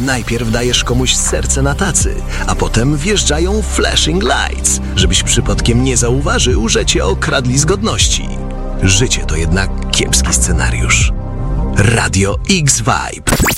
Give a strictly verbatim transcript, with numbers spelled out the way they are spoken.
Najpierw dajesz komuś serce na tacy, a potem wjeżdżają flashing lights, żebyś przypadkiem nie zauważył, że cię okradli z godności. Życie to jednak kiepski scenariusz. Radio X Vibe.